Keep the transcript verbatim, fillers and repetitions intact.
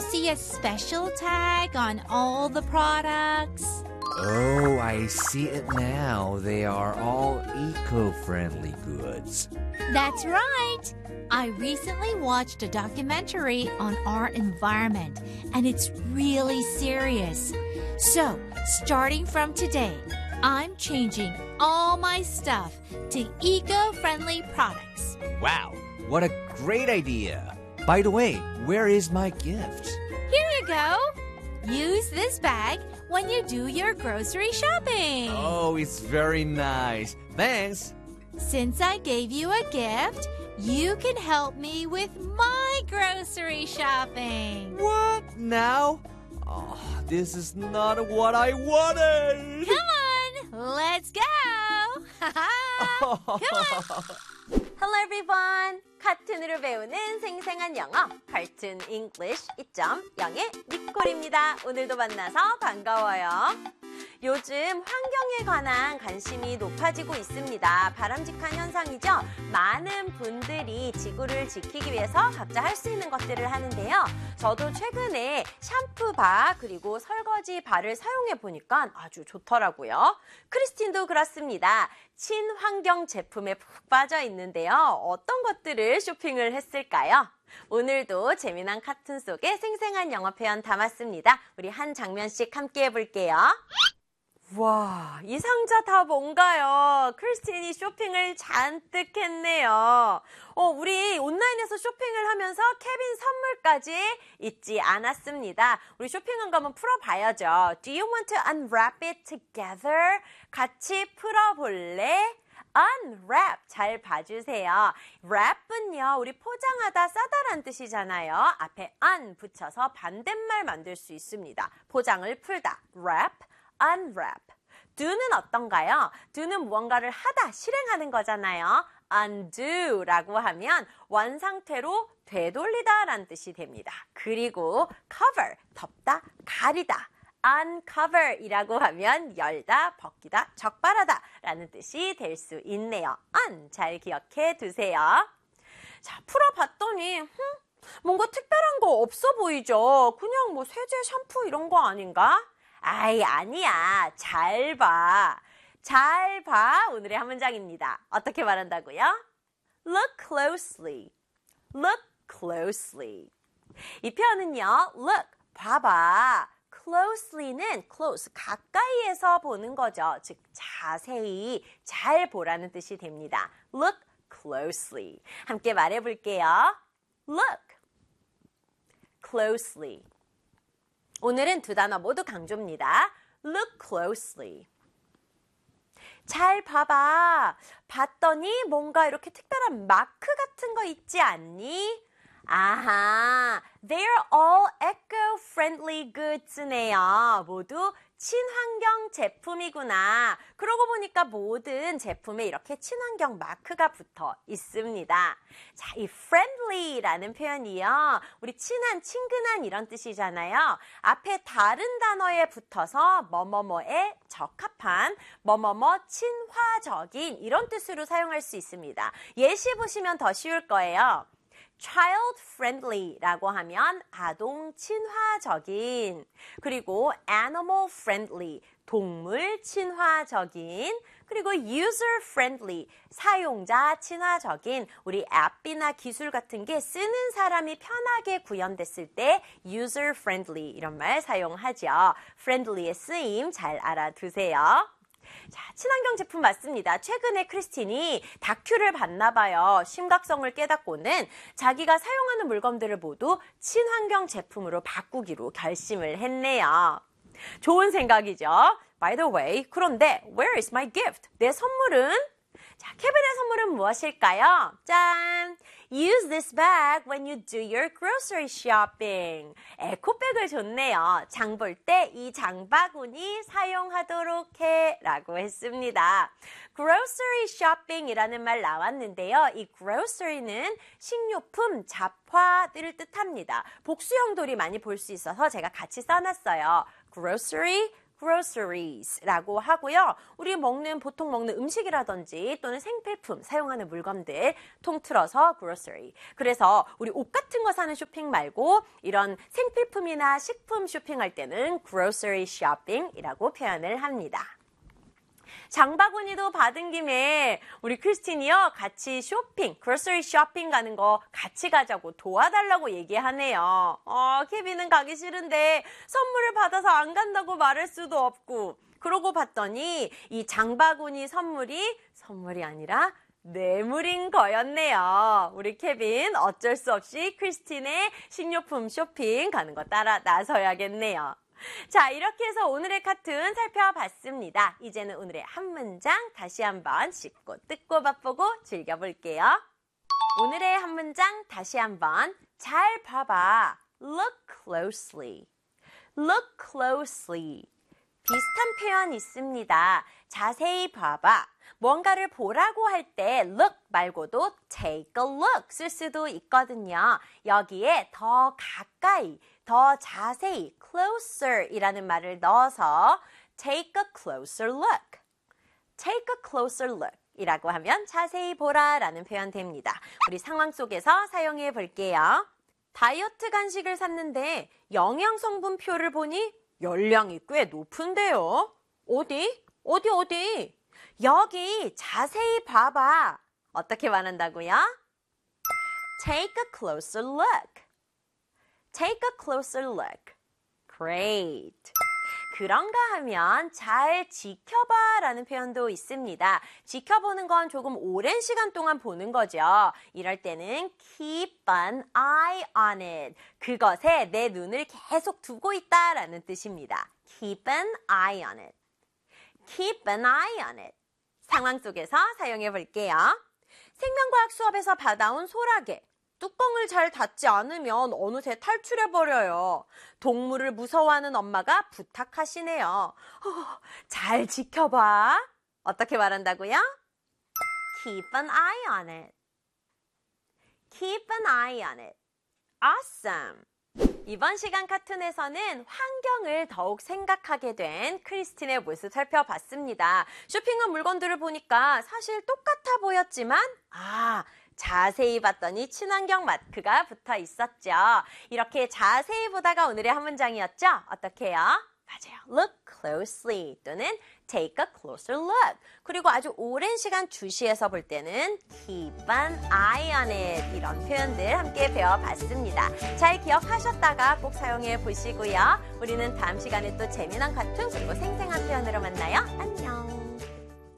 see a special tag on all the products? Oh, I see it now. They are all eco-friendly goods. That's right. I recently watched a documentary on our environment, and it's really serious. So, starting from today, I'm changing all my stuff to eco-friendly products. Wow, what a great idea. By the way, where is my gift? Here you go. Use this bag when you do your grocery shopping. Oh, it's very nice. Thanks. Since I gave you a gift, you can help me with my grocery shopping. What now? Oh, this is not what I wanted. Come on, let's go. Come on. Hello everyone. 카툰으로 배우는 생생한 영어 Cartoon English 이 점 영의 니콜입니다. 오늘도 만나서 반가워요. 요즘 환경에 관한 관심이 높아지고 있습니다. 바람직한 현상이죠. 많은 분들이 지구를 지키기 위해서 각자 할 수 있는 것들을 하는데요. 저도 최근에 샴푸바 그리고 설거지 바를 사용해 보니까 아주 좋더라고요. 크리스틴도 그렇습니다. 친환경 제품에 푹 빠져 있는데요. 어떤 것들을 쇼핑을 했을까요? 오늘도 재미난 카툰 속에 생생한 영어 표현 담았습니다. 우리 한 장면씩 함께 해볼게요. 와, 이 상자 다 뭔가요? 크리스틴이 쇼핑을 잔뜩 했네요. 어, 우리 온라인에서 쇼핑을 하면서 케빈 선물까지 잊지 않았습니다. 우리 쇼핑한 거 한번 풀어봐야죠. Do you want to unwrap it together? 같이 풀어볼래? unwrap 잘 봐주세요. wrap은요 우리 포장하다 싸다란 뜻이잖아요. 앞에 un 붙여서 반대말 만들 수 있습니다. 포장을 풀다 wrap, unwrap. do는 어떤가요? do는 무언가를 하다 실행하는 거잖아요. undo라고 하면 원상태로 되돌리다 라는 뜻이 됩니다. 그리고 cover 덮다 가리다. uncover 이라고 하면 열다, 벗기다, 적발하다 라는 뜻이 될 수 있네요. un 잘 기억해 두세요. 자, 풀어봤더니 흠, 뭔가 특별한 거 없어 보이죠? 그냥 뭐 세제, 샴푸 이런 거 아닌가? 아이, 아니야. 잘 봐. 잘 봐. 오늘의 한 문장입니다. 어떻게 말한다고요? Look closely. Look closely. 이 표현은요. Look, 봐봐. closely는 close, 가까이에서 보는 거죠. 즉, 자세히 잘 보라는 뜻이 됩니다. Look closely. 함께 말해볼게요. Look closely. 오늘은 두 단어 모두 강조입니다. Look closely. 잘 봐봐. 봤더니 뭔가 이렇게 특별한 마크 같은 거 있지 않니? 아하, they're all eco-friendly goods네요. 모두 친환경 제품이구나. 그러고 보니까 모든 제품에 이렇게 친환경 마크가 붙어 있습니다. 자, 이 friendly라는 표현이요. 우리 친한, 친근한 이런 뜻이잖아요. 앞에 다른 단어에 붙어서 뭐뭐뭐에 적합한, 뭐뭐뭐 친화적인 이런 뜻으로 사용할 수 있습니다. 예시 보시면 더 쉬울 거예요. child friendly라고 하면 아동 친화적인, 그리고 animal friendly, 동물 친화적인, 그리고 user friendly, 사용자 친화적인, 우리 앱이나 기술 같은 게 쓰는 사람이 편하게 구현됐을 때 user friendly 이런 말 사용하죠. friendly의 쓰임 잘 알아두세요. 자, 친환경 제품 맞습니다. 최근에 크리스틴이 다큐를 봤나 봐요. 심각성을 깨닫고는 자기가 사용하는 물건들을 모두 친환경 제품으로 바꾸기로 결심을 했네요. 좋은 생각이죠. By the way, 그런데 where is my gift? 내 선물은? 자, 케빈의 선물은 무엇일까요? 짠! Use this bag when you do your grocery shopping. 에코백을 줬네요. 장 볼 때 이 장바구니 사용하도록 해 라고 했습니다. grocery shopping이라는 말 나왔는데요. 이 grocery는 식료품, 잡화들을 뜻합니다. 복수형돌이 많이 볼 수 있어서 제가 같이 써놨어요. grocery, groceries,라고 하고요. 우리 먹는 보통 먹는 음식이라든지 또는 생필품 사용하는 물건들 통틀어서 grocery. 그래서 우리 옷 같은 거 사는 쇼핑 말고 이런 생필품이나 식품 쇼핑할 때는 grocery shopping이라고 표현을 합니다. 장바구니도 받은 김에 우리 크리스틴이요 같이 쇼핑, grocery 쇼핑 가는 거 같이 가자고 도와달라고 얘기하네요. 어, 케빈은 가기 싫은데 선물을 받아서 안 간다고 말할 수도 없고 그러고 봤더니 이 장바구니 선물이 선물이 아니라 뇌물인 거였네요. 우리 케빈 어쩔 수 없이 크리스틴의 식료품 쇼핑 가는 거 따라 나서야겠네요. 자, 이렇게 해서 오늘의 카툰 살펴봤습니다. 이제는 오늘의 한 문장 다시 한번 씹고 뜯고 맛보고 즐겨볼게요. 오늘의 한 문장 다시 한번 잘 봐봐. Look closely. Look closely. 비슷한 표현 있습니다. 자세히 봐봐. 뭔가를 보라고 할 때 look 말고도 take a look 쓸 수도 있거든요. 여기에 더 가까이, 더 자세히 closer 이라는 말을 넣어서 take a closer look. take a closer look 이라고 하면 자세히 보라 라는 표현 됩니다. 우리 상황 속에서 사용해 볼게요. 다이어트 간식을 샀는데 영양성분표를 보니 열량이 꽤 높은데요. 어디? 어디 어디? 여기 자세히 봐봐. 어떻게 말한다고요? Take a closer look. Take a closer look. Great. 그런가 하면 잘 지켜봐 라는 표현도 있습니다. 지켜보는 건 조금 오랜 시간 동안 보는 거죠. 이럴 때는 keep an eye on it. 그것에 내 눈을 계속 두고 있다 라는 뜻입니다. Keep an eye on it. Keep an eye on it. 상황 속에서 사용해 볼게요. 생명과학 수업에서 받아온 소라게. 뚜껑을 잘 닫지 않으면 어느새 탈출해버려요. 동물을 무서워하는 엄마가 부탁하시네요. 어, 잘 지켜봐. 어떻게 말한다고요? Keep an eye on it. Keep an eye on it. Awesome. 이번 시간 카툰에서는 환경을 더욱 생각하게 된 크리스틴의 모습 살펴봤습니다. 쇼핑한 물건들을 보니까 사실 똑같아 보였지만 아, 자세히 봤더니 친환경 마크가 붙어 있었죠. 이렇게 자세히 보다가 오늘의 한 문장이었죠? 어떻게요? 맞아요. Look closely 또는 take a closer look. 그리고 아주 오랜 시간 주시해서 볼 때는 keep an eye on it. 이런 표현들 함께 배워봤습니다. 잘 기억하셨다가 꼭 사용해 보시고요. 우리는 다음 시간에 또 재미난 카툰 그리고 생생한 표현으로 만나요. 안녕.